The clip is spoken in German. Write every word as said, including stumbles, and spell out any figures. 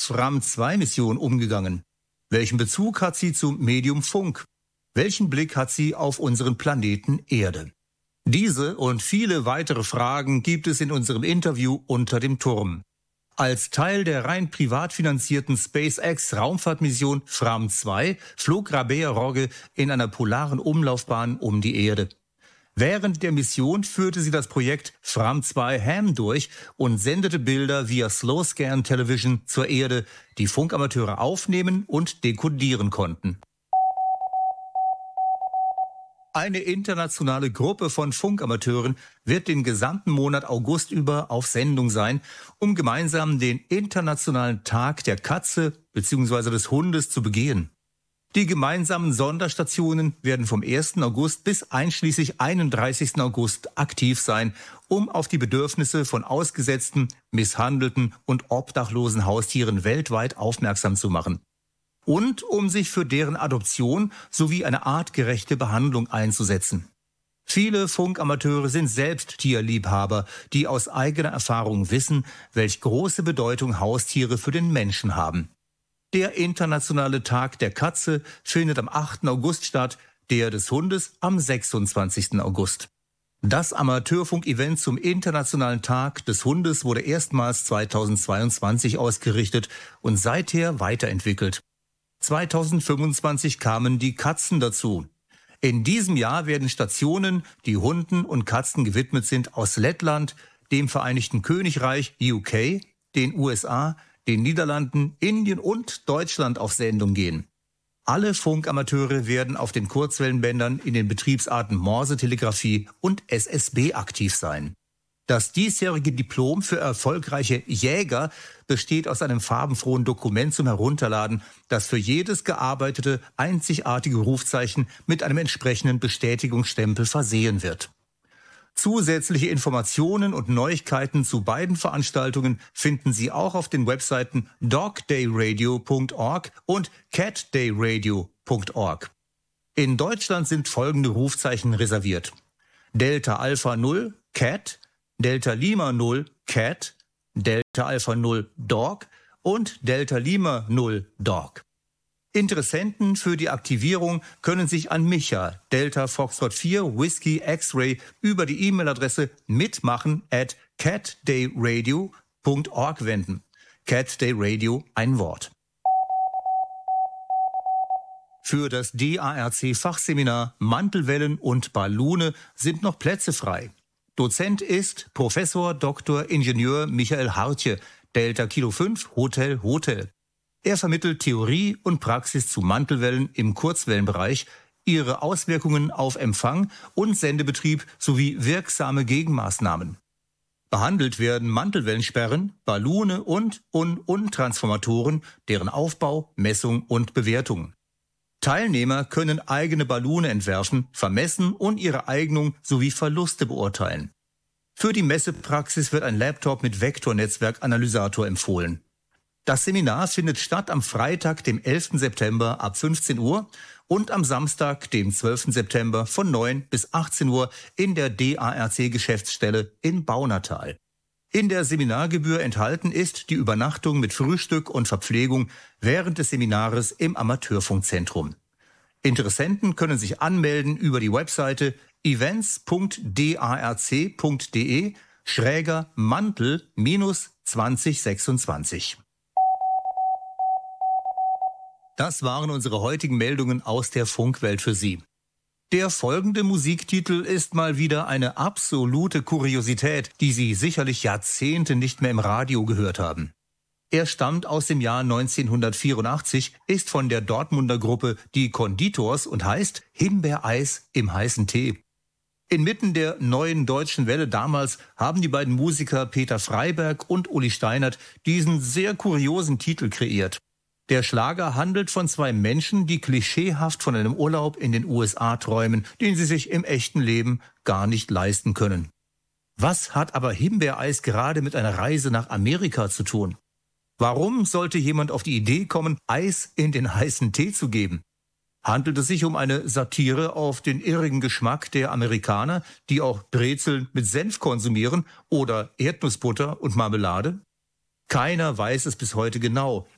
Fram zwei Mission umgegangen? Welchen Bezug hat sie zum Medium Funk? Welchen Blick hat sie auf unseren Planeten Erde? Diese und viele weitere Fragen gibt es in unserem Interview Unter dem Turm. Als Teil der rein privat finanzierten SpaceX-Raumfahrtmission Fram zwei flog Rabea Rogge in einer polaren Umlaufbahn um die Erde. Während der Mission führte sie das Projekt Fram zwei Ham durch und sendete Bilder via Slow Scan Television zur Erde, die Funkamateure aufnehmen und dekodieren konnten. Eine internationale Gruppe von Funkamateuren wird den gesamten Monat August über auf Sendung sein, um gemeinsam den Internationalen Tag der Katze bzw. des Hundes zu begehen. Die gemeinsamen Sonderstationen werden vom ersten August bis einschließlich einunddreißigsten August aktiv sein, um auf die Bedürfnisse von ausgesetzten, misshandelten und obdachlosen Haustieren weltweit aufmerksam zu machen. Und um sich für deren Adoption sowie eine artgerechte Behandlung einzusetzen. Viele Funkamateure sind selbst Tierliebhaber, die aus eigener Erfahrung wissen, welch große Bedeutung Haustiere für den Menschen haben. Der Internationale Tag der Katze findet am achten August statt, der des Hundes am sechsundzwanzigsten August. Das Amateurfunk-Event zum Internationalen Tag des Hundes wurde erstmals zweitausendzweiundzwanzig ausgerichtet und seither weiterentwickelt. zweitausendfünfundzwanzig kamen die Katzen dazu. In diesem Jahr werden Stationen, die Hunden und Katzen gewidmet sind, aus Lettland, dem Vereinigten Königreich U K, den U S A, den Niederlanden, Indien und Deutschland auf Sendung gehen. Alle Funkamateure werden auf den Kurzwellenbändern in den Betriebsarten Morsetelegrafie und S S B aktiv sein. Das diesjährige Diplom für erfolgreiche Jäger besteht aus einem farbenfrohen Dokument zum Herunterladen, das für jedes gearbeitete, einzigartige Rufzeichen mit einem entsprechenden Bestätigungsstempel versehen wird. Zusätzliche Informationen und Neuigkeiten zu beiden Veranstaltungen finden Sie auch auf den Webseiten dogdayradio punkt org und catdayradio punkt org. In Deutschland sind folgende Rufzeichen reserviert: Delta Alpha null, Cat, Delta Lima null, Cat, Delta Alpha null, Dog und Delta Lima null, Dog. Interessenten für die Aktivierung können sich an Micha, Delta Foxtrot vier, Whiskey X-Ray über die E-Mail-Adresse mitmachen at catdayradio punkt org wenden. Catdayradio, ein Wort. Für das D A R C-Fachseminar Mantelwellen und Ballune sind noch Plätze frei. Dozent ist Professor Doktor Ingenieur Michael Hartje, Delta Kilo fünf, Hotel Hotel. Er vermittelt Theorie und Praxis zu Mantelwellen im Kurzwellenbereich, ihre Auswirkungen auf Empfang und Sendebetrieb sowie wirksame Gegenmaßnahmen. Behandelt werden Mantelwellensperren, Ballune und Un-Un-Transformatoren, deren Aufbau, Messung und Bewertung. Teilnehmer können eigene Ballune entwerfen, vermessen und ihre Eignung sowie Verluste beurteilen. Für die Messepraxis wird ein Laptop mit Vektornetzwerkanalysator empfohlen. Das Seminar findet statt am Freitag, dem elften September ab fünfzehn Uhr und am Samstag, dem zwölften September von neun bis achtzehn Uhr in der D A R C-Geschäftsstelle in Baunatal. In der Seminargebühr enthalten ist die Übernachtung mit Frühstück und Verpflegung während des Seminares im Amateurfunkzentrum. Interessenten können sich anmelden über die Webseite events punkt darc punkt de schräger Mantel minus zwanzig sechsundzwanzig. Das waren unsere heutigen Meldungen aus der Funkwelt für Sie. Der folgende Musiktitel ist mal wieder eine absolute Kuriosität, die Sie sicherlich Jahrzehnte nicht mehr im Radio gehört haben. Er stammt aus dem Jahr neunzehnhundertvierundachtzig, ist von der Dortmunder Gruppe Die Konditors und heißt Himbeereis im heißen Tee. Inmitten der neuen deutschen Welle damals haben die beiden Musiker Peter Freiberg und Uli Steinert diesen sehr kuriosen Titel kreiert. Der Schlager handelt von zwei Menschen, die klischeehaft von einem Urlaub in den U S A träumen, den sie sich im echten Leben gar nicht leisten können. Was hat aber Himbeereis gerade mit einer Reise nach Amerika zu tun? Warum sollte jemand auf die Idee kommen, Eis in den heißen Tee zu geben? Handelt es sich um eine Satire auf den irrigen Geschmack der Amerikaner, die auch Brezeln mit Senf konsumieren oder Erdnussbutter und Marmelade? Keiner weiß es bis heute genau,